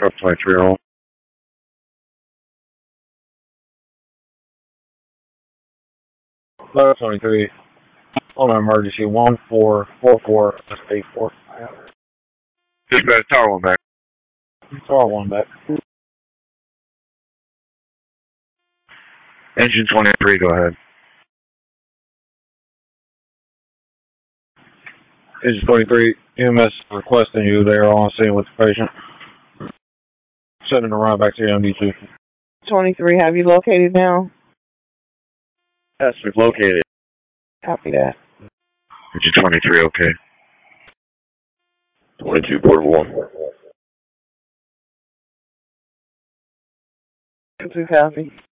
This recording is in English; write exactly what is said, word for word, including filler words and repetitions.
Truck twenty-three roll. Truck twenty-three. On emergency one four four four eight four. Dispatch tower one back. Tower one back. Engine twenty-three, go ahead. Engine twenty-three, E M S requesting you. They are on scene with the patient. Sending the run back to M D two. twenty-three, have you located now? Yes, we've located. Copy that. Engine twenty-three, okay. twenty-two, portable one. two copy.